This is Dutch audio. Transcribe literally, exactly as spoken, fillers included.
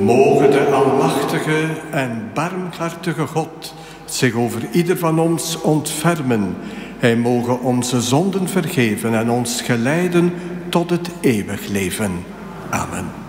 Moge de almachtige en barmhartige God zich over ieder van ons ontfermen. Hij moge onze zonden vergeven en ons geleiden tot het eeuwig leven. Amen.